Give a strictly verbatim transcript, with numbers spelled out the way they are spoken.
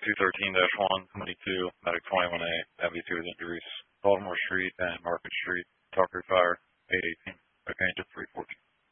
two thirteen dash one twenty-two, medic twenty-one A, M V two with injuries. Baltimore Street and Market Street, Tucker Fire, eight eighteen, okay, just three fourteen.